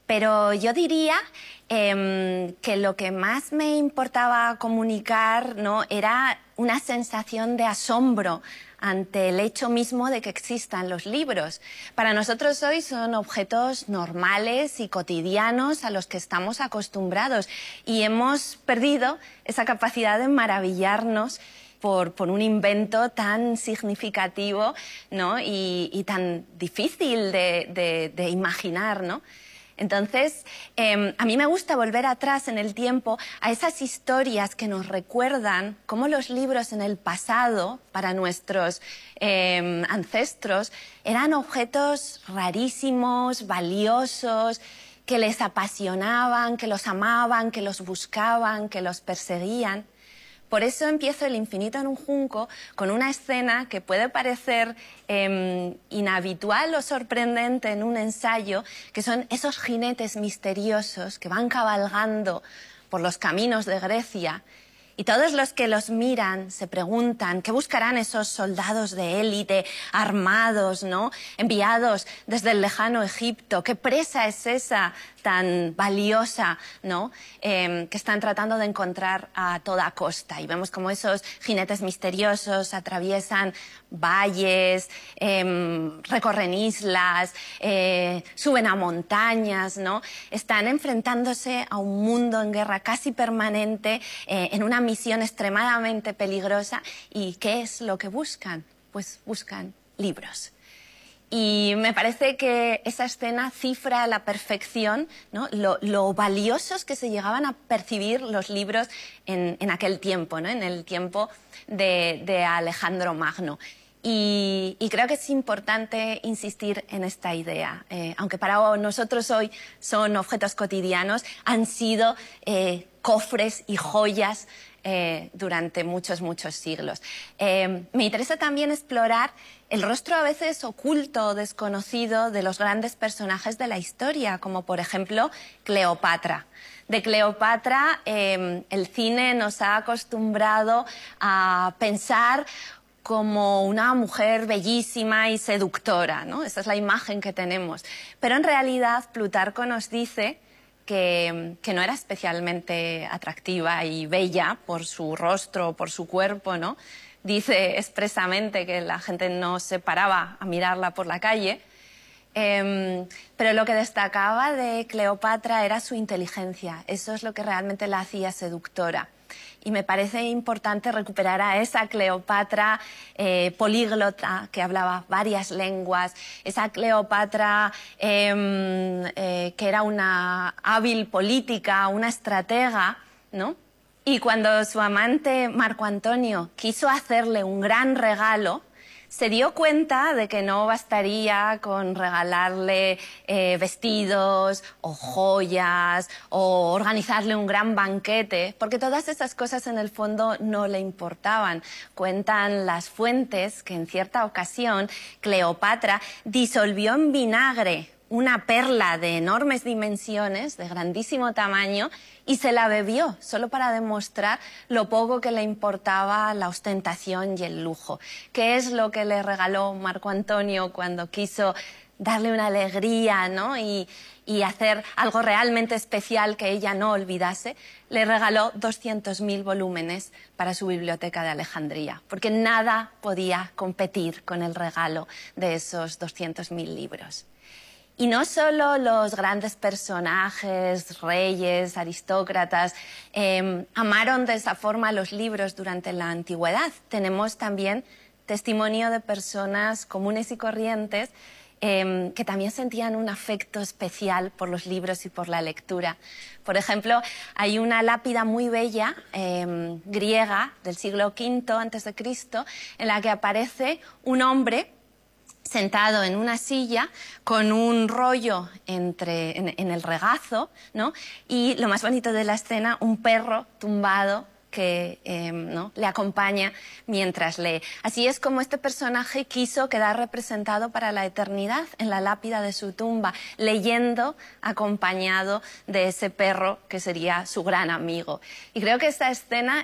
Pero yo diría que lo que más me importaba comunicar, ¿no?, era una sensación de asombro ante el hecho mismo de que existan los libros. Para nosotros hoy son objetos normales y cotidianos a los que estamos acostumbrados y hemos perdido esa capacidad de maravillarnos por un invento tan significativo, ¿no?, y tan difícil de imaginar, ¿no? Entonces, a mí me gusta volver atrás en el tiempo a esas historias que nos recuerdan cómo los libros en el pasado, para nuestros ancestros, eran objetos rarísimos, valiosos, que les apasionaban, que los amaban, que los buscaban, que los perseguían. Por eso empiezo El infinito en un junco con una escena que puede parecer inhabitual o sorprendente en un ensayo, que son esos jinetes misteriosos que van cabalgando por los caminos de Grecia y todos los que los miran se preguntan qué buscarán esos soldados de élite armados, ¿no?, enviados desde el lejano Egipto. ¿Qué presa es esa tan valiosa, ¿no?, que están tratando de encontrar a toda costa? Y vemos como esos jinetes misteriosos atraviesan valles, recorren islas, suben a montañas, ¿no? Están enfrentándose a un mundo en guerra casi permanente, en una misión extremadamente peligrosa. ¿Y qué es lo que buscan? Pues buscan libros. Y me parece que esa escena cifra a la perfección, ¿no?, lo valiosos que se llegaban a percibir los libros en aquel tiempo, ¿no?, en el tiempo de Alejandro Magno. Y creo que es importante insistir en esta idea. Aunque para nosotros hoy son objetos cotidianos, han sido cofres y joyas durante muchos siglos. Me interesa también explorar el rostro a veces oculto o desconocido de los grandes personajes de la historia, como por ejemplo Cleopatra. De Cleopatra el cine nos ha acostumbrado a pensar como una mujer bellísima y seductora, ¿no? Esa es la imagen que tenemos. Pero en realidad Plutarco nos dice que no era especialmente atractiva y bella por su rostro, por su cuerpo, ¿no? Dice expresamente que la gente no se paraba a mirarla por la calle. Pero lo que destacaba de Cleopatra era su inteligencia. Eso es lo que realmente la hacía seductora. Y me parece importante recuperar a esa Cleopatra políglota que hablaba varias lenguas, esa Cleopatra que era una hábil política, una estratega, ¿no? Y cuando su amante Marco Antonio quiso hacerle un gran regalo, se dio cuenta de que no bastaría con regalarle vestidos o joyas o organizarle un gran banquete, porque todas esas cosas en el fondo no le importaban. Cuentan las fuentes que en cierta ocasión Cleopatra disolvió en vinagre una perla de enormes dimensiones, de grandísimo tamaño, y se la bebió, solo para demostrar lo poco que le importaba la ostentación y el lujo. ¿Qué es lo que le regaló Marco Antonio cuando quiso darle una alegría, ¿no?, y hacer algo realmente especial que ella no olvidase? Le regaló 200.000 volúmenes para su biblioteca de Alejandría, porque nada podía competir con el regalo de esos 200.000 libros. Y no solo los grandes personajes, reyes, aristócratas, amaron de esa forma los libros durante la antigüedad. Tenemos también testimonio de personas comunes y corrientes que también sentían un afecto especial por los libros y por la lectura. Por ejemplo, hay una lápida muy bella griega del siglo V a.C. en la que aparece un hombre sentado en una silla con un rollo en el regazo, ¿no? Y lo más bonito de la escena, un perro tumbado que ¿no?, le acompaña mientras lee. Así es como este personaje quiso quedar representado para la eternidad en la lápida de su tumba, leyendo acompañado de ese perro que sería su gran amigo. Y creo que esta escena